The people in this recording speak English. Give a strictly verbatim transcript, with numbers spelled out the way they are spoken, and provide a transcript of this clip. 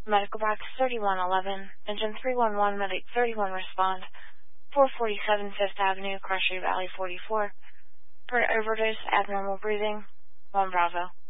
Medical box thirty-one eleven, engine three one one, medic thirty-one respond, four forty-seven Fifth Avenue, Crusher Valley forty-four. For overdose, abnormal breathing, one Bravo.